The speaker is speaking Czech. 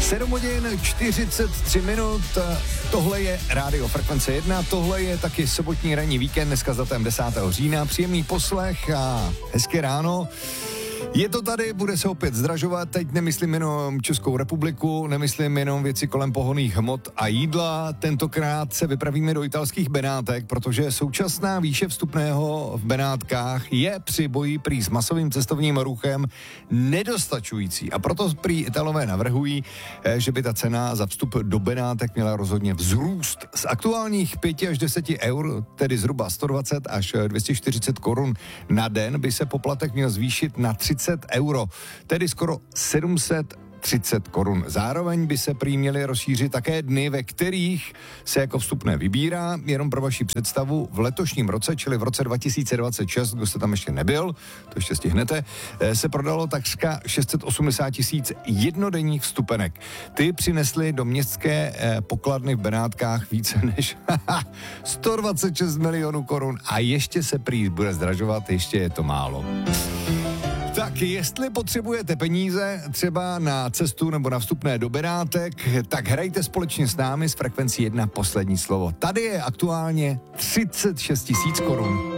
7 hodin 43 minut, tohle je Rádio Frekvence 1, tohle je taky sobotní ranní víkend, dneska s datem 10. října, příjemný poslech a hezké ráno. Je to tady, bude se opět zdražovat, teď nemyslím jenom Českou republiku, nemyslím jenom věci kolem pohonných hmot a jídla, tentokrát se vypravíme do italských Benátek, protože současná výše vstupného v Benátkách je při boji prý s masovým cestovním ruchem nedostačující a proto prý Italové navrhují, že by ta cena za vstup do Benátek měla rozhodně vzrůst. Z aktuálních 5 až 10 eur, tedy zhruba 120 až 240 korun na den, by se poplatek měl zvýšit na 30 euro, tedy skoro 730 korun. Zároveň by se prý měly rozšířit také dny, ve kterých se jako vstupné vybírá. Jenom pro vaši představu, v letošním roce, čili v roce 2026, kdo jste tam ještě nebyl, to ještě stihnete, se prodalo takřka 680 000 jednodenních vstupenek. Ty přinesly do městské pokladny v Benátkách více než 126 milionů korun a ještě se prý bude zdražovat, ještě je to málo. Tak jestli potřebujete peníze třeba na cestu nebo na vstupné do Benátek, tak hrajte společně s námi s Frekvencí 1 poslední slovo. Tady je aktuálně 36 000 korun.